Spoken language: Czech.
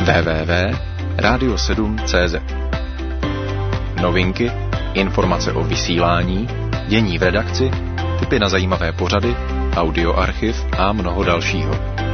www.radio7.cz. Novinky, informace o vysílání, dění v redakci, tipy na zajímavé pořady, audioarchiv a mnoho dalšího.